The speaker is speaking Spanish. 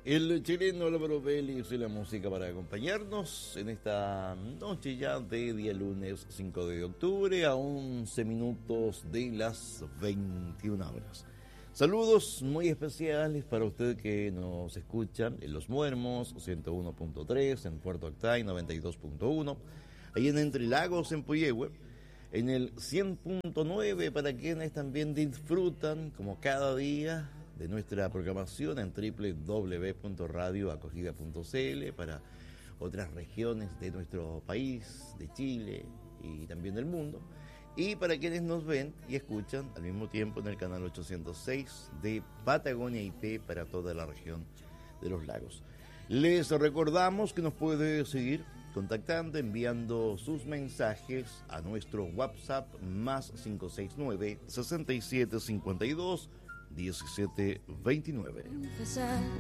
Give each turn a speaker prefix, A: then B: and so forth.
A: El chileno Álvaro Vélez y la música para acompañarnos en esta noche ya de día lunes 5 de octubre a 11 minutos de las 21 horas. Saludos muy especiales para usted que nos escuchan en Los Muermos 101.3, en Puerto Octay 92.1, ahí en Entre Lagos en Puyehue, en el 100.9 para quienes también disfrutan como cada día de nuestra programación en www.radioacogida.cl para otras regiones de nuestro país, de Chile y también del mundo. Y para quienes nos ven y escuchan al mismo tiempo en el canal 806 de Patagonia IP para toda la región de los lagos. Les recordamos que nos puede seguir contactando, enviando sus mensajes a nuestro WhatsApp más 569 6752 1729.